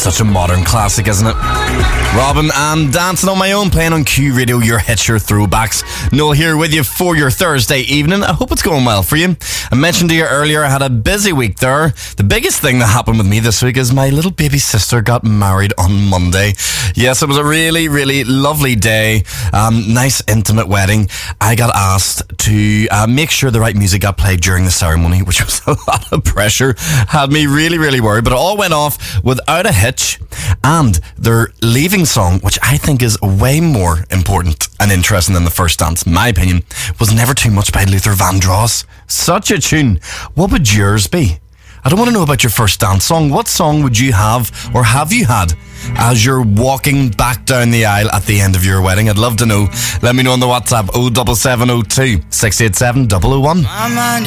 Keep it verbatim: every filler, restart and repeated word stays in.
Such a modern classic, isn't it? Robin and Dancing on My Own, playing on Q Radio, your hits, your throwbacks. Noel here with you for your Thursday evening. I hope it's going well for you. I mentioned to you earlier I had a busy week there. The biggest thing that happened with me this week is my little baby sister got married on Monday. Yes, it was a really, really lovely day. Um, nice, intimate wedding. I got asked to uh, make sure the right music got played during the ceremony, which was a lot of pressure. Had me really, really worried, but it all went off without a hitch. And their leaving song, which I think is way more important and interesting than the first dance, in my opinion, was Never Too Much by Luther Vandross. Such a tune. What would yours be? I don't want to know about your first dance song. What song would you have, or have you had, as you're walking back down the aisle at the end of your wedding? I'd love to know. Let me know on the WhatsApp oh seven seven oh two, six eight seven, double oh one.